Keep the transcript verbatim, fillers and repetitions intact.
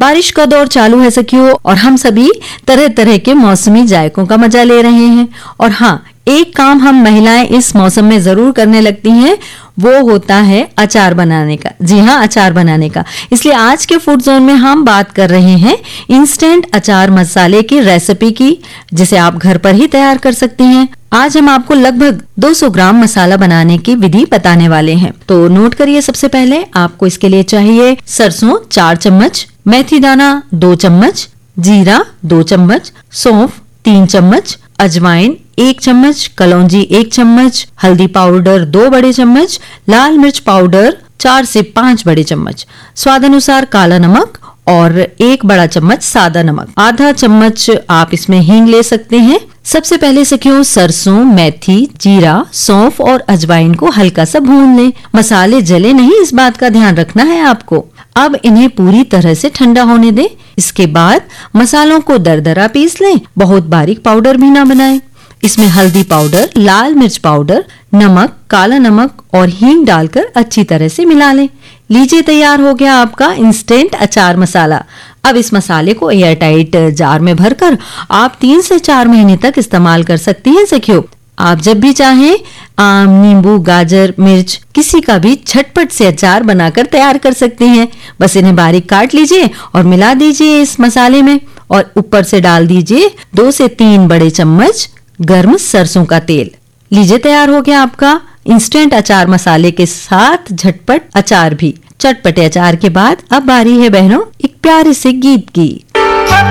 बारिश का दौर चालू है सखियों, और हम सभी तरह तरह के मौसमी जायकों का मजा ले रहे हैं। और हाँ, एक काम हम महिलाएं इस मौसम में जरूर करने लगती हैं, वो होता है अचार बनाने का। जी हाँ, अचार बनाने का। इसलिए आज के फूड जोन में हम बात कर रहे हैं इंस्टेंट अचार मसाले की रेसिपी की, जिसे आप घर पर ही तैयार कर सकती हैं। आज हम आपको लगभग दो सौ ग्राम मसाला बनाने की विधि बताने वाले हैं। तो नोट करिए, सबसे पहले आपको इसके लिए चाहिए सरसों चार चम्मच, मेथी दाना दो चम्मच, जीरा दो चम्मच, सौंफ तीन चम्मच, अजवाइन एक चम्मच, कलौंजी एक चम्मच, हल्दी पाउडर दो बड़े चम्मच, लाल मिर्च पाउडर चार से पांच बड़े चम्मच, स्वाद अनुसार काला नमक और एक बड़ा चम्मच सादा नमक, आधा चम्मच आप इसमें हींग ले सकते हैं। सबसे पहले सखियों, सरसों, मेथी, जीरा, सौंफ और अजवाइन को हल्का सा भून लें। मसाले जले नहीं, इस बात का ध्यान रखना है आपको। अब इन्हें पूरी तरह से ठंडा होने दें। इसके बाद मसालों को दरदरा पीस लें, बहुत बारीक पाउडर भी ना बनाएं। इसमें हल्दी पाउडर, लाल मिर्च पाउडर, नमक, काला नमक और हींग डालकर अच्छी तरह से मिला लें। लीजिए, तैयार हो गया आपका इंस्टेंट अचार मसाला। अब इस मसाले को एयर टाइट जार में भरकर आप तीन से चार महीने तक इस्तेमाल कर सकती हैं सखियों। आप जब भी चाहें आम, नींबू, गाजर, मिर्च किसी का भी झटपट से अचार बनाकर तैयार कर सकती हैं। बस इन्हें बारीक काट लीजिए और मिला दीजिए इस मसाले में, और ऊपर से डाल दीजिए दो से तीन बड़े चम्मच गर्म सरसों का तेल। लीजिए, तैयार हो गया आपका इंस्टेंट अचार मसाले के साथ झटपट अचार भी। चटपटे अचार के बाद अब बारी है बहनों एक प्यारे से गीत की।